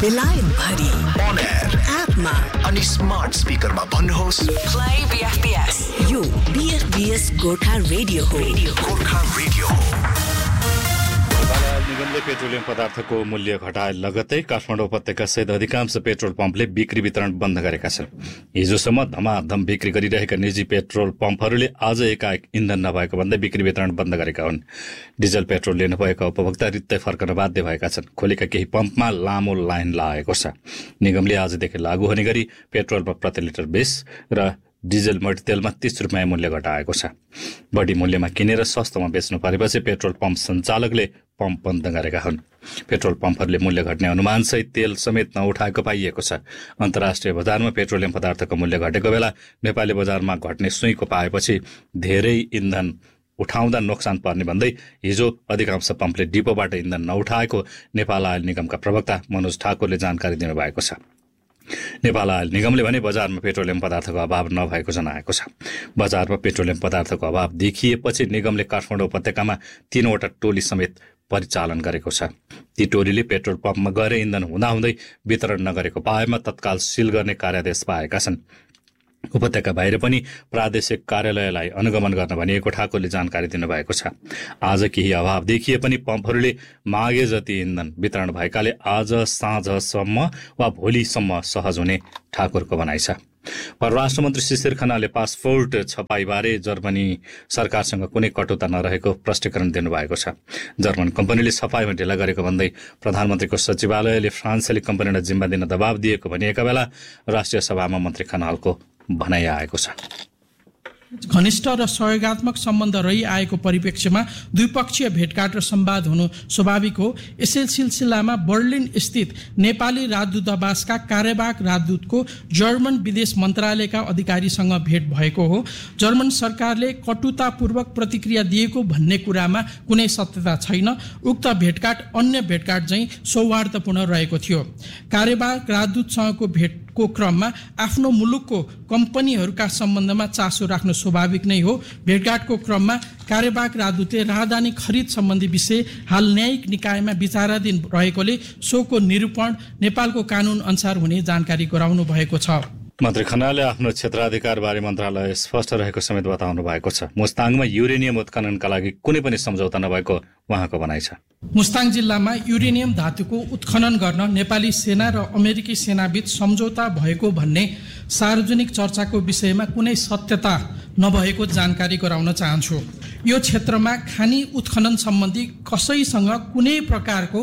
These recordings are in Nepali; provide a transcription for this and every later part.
बेलायत भरि on air एपमा अनि स्मार्ट स्पिकरमा भन्नुहोस् Play BFBS. यो BFBS गोर्खा रेडियो हो. गोर्खा रेडियो निगमले पेट्रोलियम पदार्थको मूल्य घटाए लगत्तै काठमाडौँ उपत्यका सहित अधिकांश पेट्रोल पम्पले बिक्री वितरण बन्द गरेका छन्। हिजोसम्म धमाधम बिक्री गरिरहेका निजी पेट्रोल पम्पहरूले आज एकाएक इन्धन नभएको भन्दै बिक्री वितरण बन्द गरेका हुन्। डिजल पेट्रोल लिनुभएका उपभोक्ता रित्तै फर्कन बाध्य भएका छन्। खोलेका केही पम्पमा लामो लाइन लागेको छ। निगमले आजदेखि लागू हुने गरी पेट्रोलमा प्रति लिटर 20 र डिजल मट्टीतेलमा 30 रुपियाँ मूल्य घटाएको छ। बढी मूल्यमा किनेर सस्तोमा बेच्नु परेपछि पेट्रोल पम्प सञ्चालकले पम्प बन्द गरेका हुन्। पेट्रोल पम्पहरूले मूल्य घट्ने अनुमानसहित तेल समेत नउठाएको पाइएको छ। अन्तर्राष्ट्रिय बजारमा पेट्रोलियम पदार्थको मूल्य घटेको बेला नेपाली बजारमा घट्ने सुइँको पाएपछि धेरै इन्धन उठाउँदा नोक्सान पर्ने भन्दै हिजो अधिकांश पम्पले डिपोबाट इन्धन नउठाएको नेपाल आयल निगमका प्रवक्ता मनोज ठाकुरले जानकारी दिनुभएको छ। नेपाल आयल निगमले भने बजारमा पेट्रोलियम पदार्थको अभाव नभएको जनाएको छ। बजारमा पेट्रोलियम पदार्थको अभाव देखिएपछि निगमले काठमाडौँ उपत्यकामा 3वटा टोली समेत परिचालन गरेको छ। ती टोलीले पेट्रोल पम्पमा गएर इन्धन हुँदाहुँदै वितरण नगरेको पाएमा तत्काल सिल गर्ने कार्यादेश पाएका छन्। उपत्यका बाहिर पनि प्रादेशिक कार्यालयलाई अनुगमन गर्न भनिएको ठाकुरले जानकारी दिनुभएको छ। आज केही अभाव देखिए पनि पम्पहरूले मागे जति इन्धन वितरण भएकाले आज साँझसम्म वा भोलिसम्म सहज हुने ठाकुरको भनाइ छ। परराष्ट्र मन्त्री शिशिर खनालले पासपोर्ट छपाईबारे जर्मनी सरकारसँग कुनै कटुता नरहेको प्रष्टीकरण दिनुभएको छ। जर्मन कम्पनीले छपाईमा ढिला गरेको भन्दै प्रधानमन्त्रीको सचिवालयले फ्रान्सेली कम्पनीलाई जिम्मा दिन दबाव दिएको भनिएका बेला राष्ट्रिय सभामा मन्त्री खनालको भनाइ आएको छ। घनिष्ठ र सहयोगात्मक सम्बन्ध रही आएको परिप्रेक्ष्यमा द्विपक्षीय भेटघाट र संवाद हुनु स्वाभाविक हो। यसै सिलसिलामा बर्लिन स्थित नेपाली राजदूतावासका कार्यवाहक राजदूतको जर्मन विदेश मन्त्रालयका अधिकारीसँग भेट भएको हो। जर्मन सरकारले कटुतापूर्वक प्रतिक्रिया दिएको भन्ने कुरामा कुनै सत्यता छैन। उक्त भेटघाट अन्य भेटघाट झैं सौहार्दपूर्ण रहेको थियो। कार्यवाहक राजदूतसँगको भेटको क्रममा आफ्नो मुलुकको कम्पनीहरूका सम्बन्धमा चासो राख्नु स्वाभाविक नै हो। भेटघाटको क्रममा कार्यवाहक राजदूतले राजधानी खरिद सम्बन्धी विषय हाल न्यायिक निकायमा विचाराधीन रहेकोले सोको निरूपण नेपालको कानून अनुसार हुने जानकारी गराउनु भएको छ। मन्त्री खनालले आफ्नो क्षेत्राधिकारबारे मन्त्रालय स्पष्ट रहेको समेत बताउनु भएको छ। मुस्ताङमा युरेनियम उत्खननका लागि कुनै पनि सम्झौता नभएको उहाँको भनाइ छ। मुस्ताङ जिल्लामा युरेनियम धातुको उत्खनन गर्न नेपाली सेना र अमेरिकी सेनाबीच सम्झौता भएको भन्ने सार्वजनिक चर्चाको विषयमा कुनै सत्यता नभएको जानकारी गराउन चाहन्छु। यो क्षेत्रमा खानी उत्खनन सम्बन्धी कसैसँग कुनै प्रकारको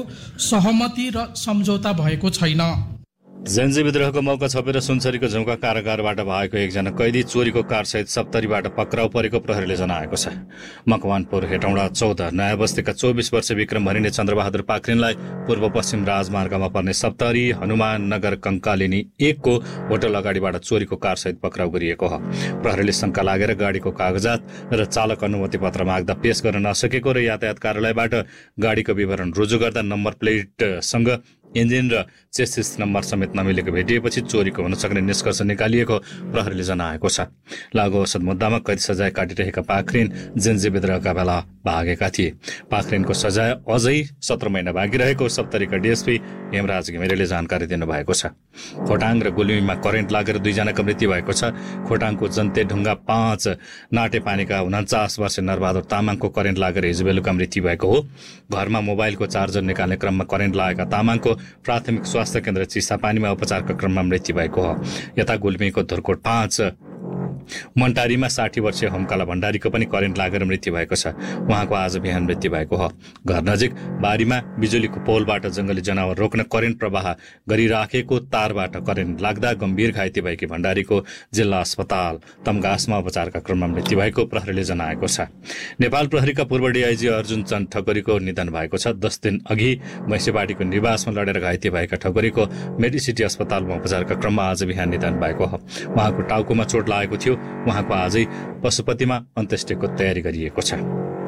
सहमति र सम्झौता भएको छैन। जेन्जी विद्रोहको मौका छोपेर सुनसरीको झुम्का कारागारबाट भएको एकजना कैदी चोरीको कारसहित सप्तरीबाट पक्राउ परेको प्रहरीले जनाएको छ। मकवानपुर हेटौँडा 14 नयाँ बस्तीका 24 वर्ष विक्रम भनिने चन्द्रबहादुर पाखरिनलाई पूर्व पश्चिम राजमार्गमा पर्ने सप्तरी हनुमान नगर कंकालिनी 1 को होटल अगाडिबाट चोरीको कारसहित पक्राउ गरिएको हो। प्रहरीले शंका लागेर गाडीको कागजात र चालक अनुमति पत्र माग्दा पेश गर्न नसकेको र यातायात कार्यालयबाट गाडीको विवरण रुजु गर्दा नम्बर प्लेटसँग इन्जिन र चेसिस नम्बर समेत नमिलेको भेटिएपछि चोरीको हुन सक्ने निष्कर्ष निकालिएको प्रहरीले जनाएको छ। लागू औषध मुद्दामा कैद सजाय काटिरहेका पाखरिन जेन्जी विद्रोहका बेला भागेका थिए। पाखरिनको सजाय अझै 17 महिना बाँकी रहेको सप्तरीका डीएसपी हेमराज घिमिरेले जानकारी दिनुभएको छ। खोटाङ र गुल्मीमा करेन्ट लागेर 2 जनाको मृत्यु भएको छ। खोटाङको जन्ते ढुङ्गा 5 नाटेपानीका 49 वर्षीय नरबहादुर तामाङको करेन्ट लागेर हिजो बेलुका मृत्यु भएको हो। घरमा मोबाइलको चार्जर निकाल्ने क्रममा करेन्ट लागेका तामाङको प्राथमिक स्वास्थ्य केन्द्र चिसापानीमा उपचारका क्रममा मृत्यु भएको हो। यता गुल्मीको धुर्कोट 5 मन्टारीमा 60 वर्षीय होमकाला भण्डारीको पनि करेन्ट लागेर मृत्यु भएको छ। उहाँको आज बिहान मृत्यु भएको हो। घर नजिक बारीमा बिजुलीको पोलबाट जंगली जनावर रोक्न करेन्ट प्रवाह गरिराखेको तारबाट करेन्ट लाग्दा गम्भीर घाइते भएकी भण्डारीको जिल्ला अस्पताल तमघासमा उपचारका क्रममा मृत्यु भएको प्रहरीले जनाएको छ। नेपाल प्रहरीका पूर्व डीआईजी अर्जुन चन्द ठकुरीको निधन भएको छ। 10 दिन अघि मैसेपाटीको निवासमा लडेर घाइते भएका ठकुरीको मेडिसिटी अस्पतालमा उपचारका क्रममा आज बिहान निधन भएको हो। उहाँको टाउकोमा चोट लागेको थियो। उहाँको आजै पशुपतिमा अन्त्येष्टिको तयारी गरिएको छ।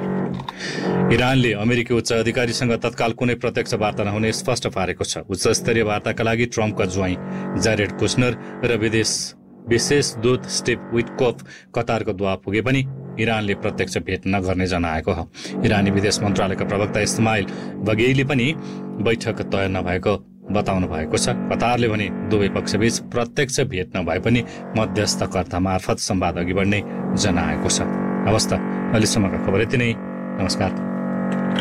इरानले अमेरिकी उच्च अधिकारीसँग तत्काल कुनै प्रत्यक्ष वार्ता नहुने स्पष्ट पारेको छ। उच्च स्तरीय वार्ताका लागि ट्रम्पका ज्वाइँ जारेड कुशनर र विशेष दूत स्टिभ विटकोफ कतारको दुआ पुगे पनि इरानले प्रत्यक्ष भेट नगर्ने जनाएको हो। इरानी विदेश मन्त्रालयका प्रवक्ता इस्माइल बगेईले पनि बैठक तय नभएको बताउनु भएको छ। कतारले भने दुवै पक्षबीच प्रत्यक्ष भेट नभए पनि मध्यस्थकर्ता मार्फत संवाद अघि बढ्ने जनाएको छ। हवस् त, अहिलेसम्मका खबर यति नै। नमस्कार।